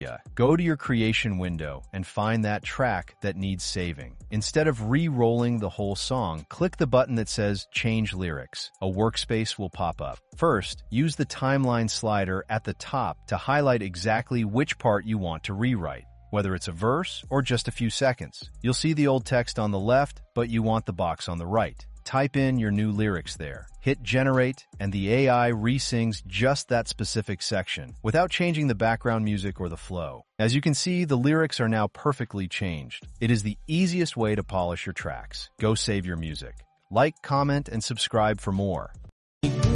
Go to your creation window and find that track that needs saving. Instead of re-rolling the whole song, click the button that says Change Lyrics. A workspace will pop up. First, use the timeline slider at the top to highlight exactly which part you want to rewrite, whether it's a verse or just a few seconds. You'll see the old text on the left, but you want the box on the right. Type in your new lyrics there. Hit generate, and the AI re-sings just that specific section, without changing the background music or the flow. As you can see, the lyrics are now perfectly changed. It is the easiest way to polish your tracks. Go save your music. Like, comment, and subscribe for more.